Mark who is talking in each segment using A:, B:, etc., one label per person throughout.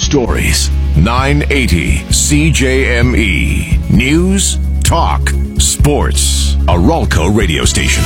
A: stories. 980 CJME. News, talk, sports. A Ralco radio station.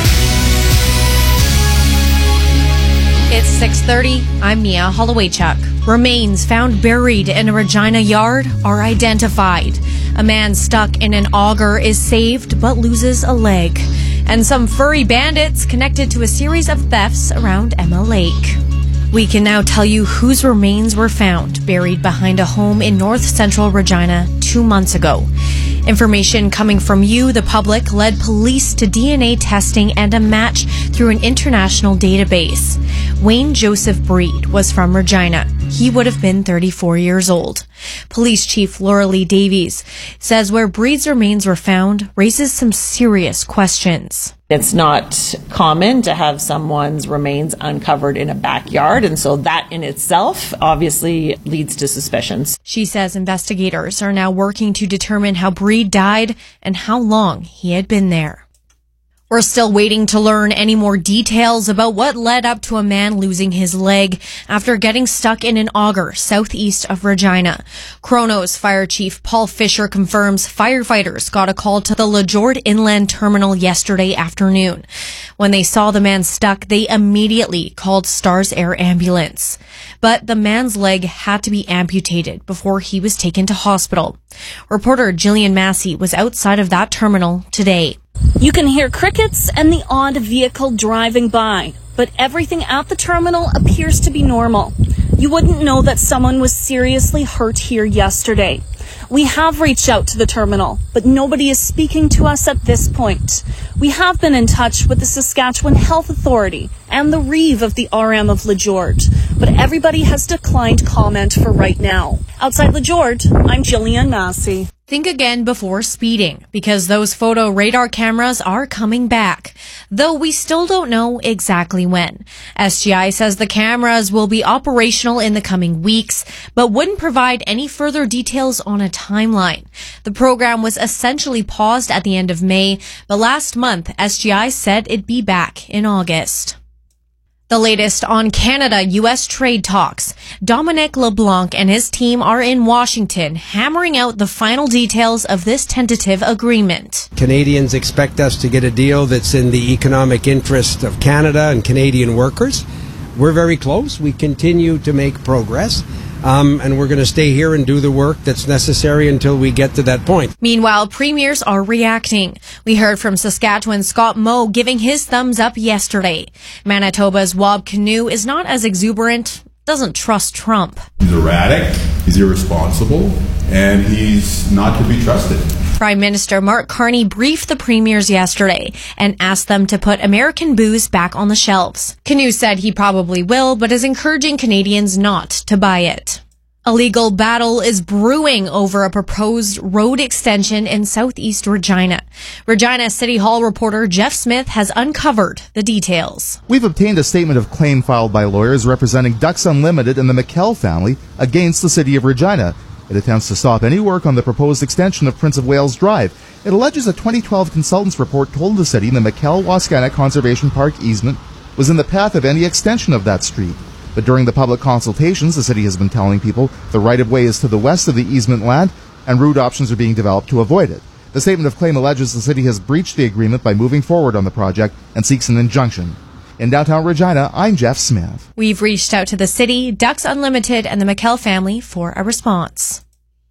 B: It's 6:30. I'm Mia Hollowaychuk. Remains found buried in a Regina yard are identified. A man stuck in an auger is saved but loses a leg. And some furry bandits connected to a series of thefts around Emma Lake. We can now tell you whose remains were found buried behind a home in north central Regina 2 months ago. Information coming from you, the public, led police to DNA testing and a match through an international database. Wayne Joseph Breed was from Regina. He would have been 34 years old. Police Chief Laura Lee Davies says where Breed's remains were found raises some serious questions.
C: It's not common to have someone's remains uncovered in a backyard, and so that in itself obviously leads to suspicions.
B: She says investigators are now working to determine how Breed died and how long he had been there. We're still waiting to learn any more details about what led up to a man losing his leg after getting stuck in an auger southeast of Regina. Kronos Fire Chief Paul Fisher confirms firefighters got a call to the LeJord Inland Terminal yesterday afternoon. When they saw the man stuck, they immediately called Stars Air Ambulance. But the man's leg had to be amputated before he was taken to hospital. Reporter Jillian Massey was outside of that terminal today.
D: You can hear crickets and the odd vehicle driving by, but everything at the terminal appears to be normal. You wouldn't know that someone was seriously hurt here yesterday. We have reached out to the terminal, but nobody is speaking to us at this point. We have been in touch with the Saskatchewan Health Authority and the Reeve of the RM of LeJord, but everybody has declined comment for right now. Outside LeJord, I'm Jillian Massey.
B: Think again before speeding, because those photo radar cameras are coming back, though we still don't know exactly when. SGI says the cameras will be operational in the coming weeks, but wouldn't provide any further details on a timeline. The program was essentially paused at the end of May, but last month SGI said it'd be back in August. The latest on Canada-U.S. trade talks. Dominic LeBlanc and his team are in Washington, hammering out the final details of this tentative agreement.
E: Canadians expect us to get a deal that's in the economic interest of Canada and Canadian workers. We're very close. We continue to make progress. And we're going to stay here and do the work that's necessary until we get to that point.
B: Meanwhile, premiers are reacting. We heard from Saskatchewan Scott Moe giving his thumbs up yesterday. Manitoba's Wab Kinew is not as exuberant, doesn't trust Trump.
F: He's erratic, he's irresponsible, and he's not to be trusted.
B: Prime Minister Mark Carney briefed the premiers yesterday and asked them to put American booze back on the shelves. Kinew said he probably will, but is encouraging Canadians not to buy it. A legal battle is brewing over a proposed road extension in southeast Regina. Regina City Hall reporter Jeff Smith has uncovered the details.
G: We've obtained a statement of claim filed by lawyers representing Ducks Unlimited and the McKell family against the city of Regina. It attempts to stop any work on the proposed extension of Prince of Wales Drive. It alleges a 2012 consultant's report told the city the McKell-Wascana Conservation Park easement was in the path of any extension of that street. But during the public consultations, the city has been telling people the right-of-way is to the west of the easement land and route options are being developed to avoid it. The statement of claim alleges the city has breached the agreement by moving forward on the project and seeks an injunction. In downtown Regina, I'm Jeff Smith.
B: We've reached out to the city, Ducks Unlimited, and the McKell family for a response.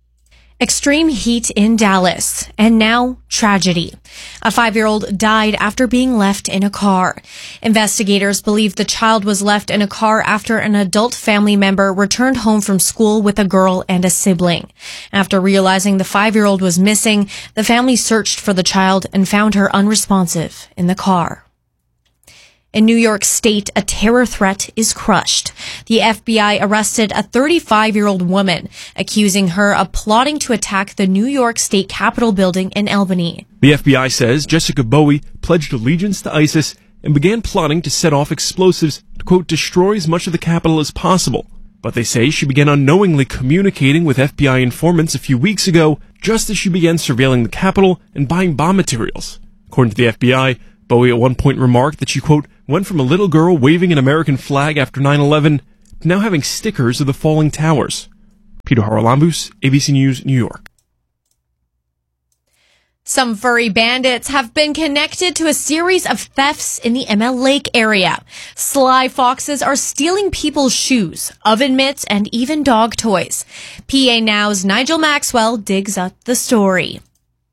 B: Extreme heat in Dallas, and now tragedy. A 5-year-old died after being left in a car. Investigators believe the child was left in a car after an adult family member returned home from school with a girl and a sibling. After realizing the 5-year-old was missing, the family searched for the child and found her unresponsive in the car. In New York State, a terror threat is crushed. The FBI arrested a 35-year-old woman, accusing her of plotting to attack the New York State Capitol building in Albany.
H: The FBI says Jessica Bowie pledged allegiance to ISIS and began plotting to set off explosives to, quote, destroy as much of the Capitol as possible. But they say she began unknowingly communicating with FBI informants a few weeks ago, just as she began surveilling the Capitol and buying bomb materials. According to the FBI, Bowie at one point remarked that she, quote, went from a little girl waving an American flag after 9/11 to now having stickers of the falling towers. Peter Haralambous, ABC News, New York.
B: Some furry bandits have been connected to a series of thefts in the ML Lake area. Sly foxes are stealing people's shoes, oven mitts, and even dog toys. PA Now's Nigel Maxwell digs up the story.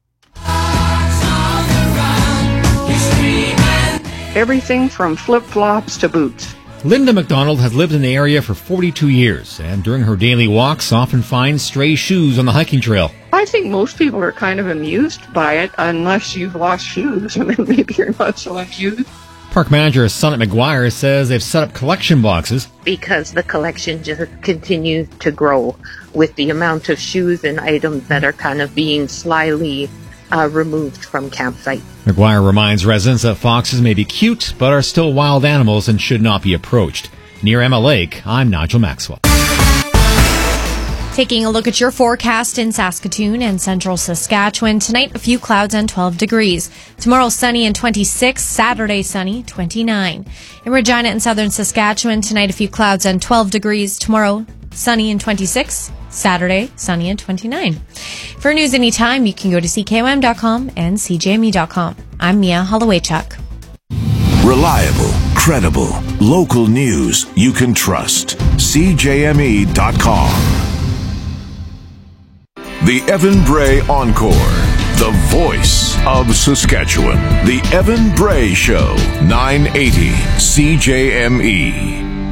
I: Everything from flip-flops to boots.
J: Linda McDonald has lived in the area for 42 years, and during her daily walks often finds stray shoes on the hiking trail.
I: I think most people are kind of amused by it, unless you've lost shoes, and then maybe you're not so amused.
J: Park manager Sonnet McGuire says they've set up collection boxes.
K: Because the collection just continues to grow with the amount of shoes and items that are kind of being slyly removed from campsites.
J: McGuire reminds residents that foxes may be cute, but are still wild animals and should not be approached. Near Emma Lake, I'm Nigel Maxwell.
B: Taking a look at your forecast in Saskatoon and central Saskatchewan. Tonight, a few clouds and 12 degrees. Tomorrow, sunny and 26. Saturday, sunny, 29. In Regina and southern Saskatchewan, tonight, a few clouds and 12 degrees. Tomorrow, sunny and 26. Saturday, sunny and 29. For news anytime, you can go to CKOM.com and CJME.com. I'm Mia Hollowaychuk.
A: Reliable, credible, local news you can trust. CJME.com. The Evan Bray Encore. The voice of Saskatchewan. The Evan Bray Show. 980 CJME.